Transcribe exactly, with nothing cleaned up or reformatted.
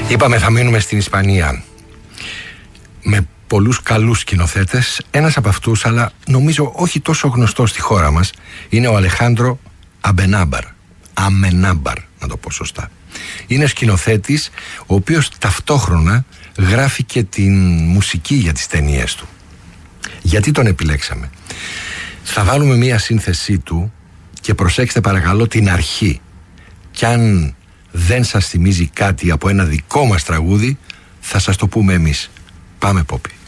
Είπαμε θα μείνουμε στην Ισπανία με πολλούς καλούς σκηνοθέτες. Ένας από αυτούς, αλλά νομίζω όχι τόσο γνωστός στη χώρα μας, είναι ο Αλεχάνδρο Αμπενάμπαρ. Αμενάμπαρ, να το πω σωστά. Είναι σκηνοθέτης ο οποίος ταυτόχρονα γράφει και την μουσική για τις ταινίες του. Γιατί τον επιλέξαμε? Θα βάλουμε μία σύνθεσή του και προσέξτε παρακαλώ την αρχή. Κι αν δεν σας θυμίζει κάτι από ένα δικό μας τραγούδι, θα σας το πούμε εμείς. Πάμε, Πόπι.